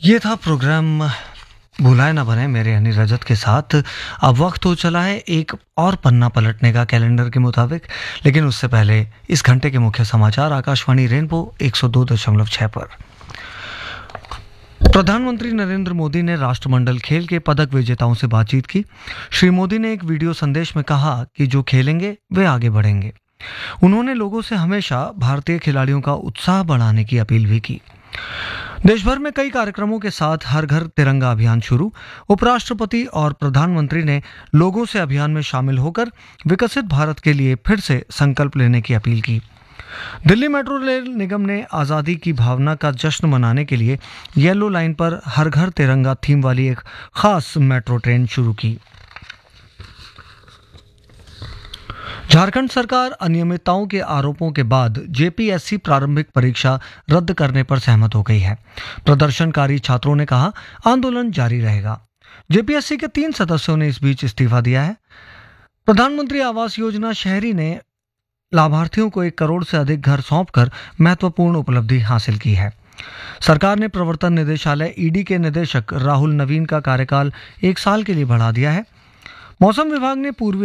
ये था प्रोग्राम भुलाए ना बने मेरे यानी रजत के साथ। अब वक्त हो चला है एक और पन्ना पलटने का कैलेंडर के मुताबिक, लेकिन उससे पहले इस घंटे के मुख्य समाचार आकाशवाणी रेनबो 102.6 पर। प्रधानमंत्री नरेंद्र मोदी ने राष्ट्रमंडल खेल के पदक विजेताओं से बातचीत की। श्री मोदी ने एक वीडियो संदेश में कहा कि जो खेलेंगे वे आगे बढ़ेंगे। उन्होंने लोगों से हमेशा भारतीय खिलाड़ियों का उत्साह बढ़ाने की अपील भी की। देश भर में कई कार्यक्रमों के साथ हर घर तिरंगा अभियान शुरू। उपराष्ट्रपति और प्रधानमंत्री ने लोगों से अभियान में शामिल होकर विकसित भारत के लिए फिर से संकल्प लेने की अपील की। दिल्ली मेट्रो रेल निगम ने आज़ादी की भावना का जश्न मनाने के लिए येलो लाइन पर हर घर तिरंगा थीम वाली एक खास मेट्रो ट्रेन शुरू की। झारखंड सरकार अनियमितताओं के आरोपों के बाद जेपीएससी प्रारंभिक परीक्षा रद्द करने पर सहमत हो गई है। प्रदर्शनकारी छात्रों ने कहा आंदोलन जारी रहेगा। जेपीएससी के 3 सदस्यों ने इस बीच इस्तीफा दिया है। प्रधानमंत्री आवास योजना शहरी ने लाभार्थियों को 1 करोड़ से अधिक घर सौंपकर महत्वपूर्ण उपलब्धि हासिल की है। सरकार ने प्रवर्तन निदेशालय ईडी के निदेशक राहुल नवीन का कार्यकाल 1 साल के लिए बढ़ा दिया है। मौसम विभाग ने पूर्वी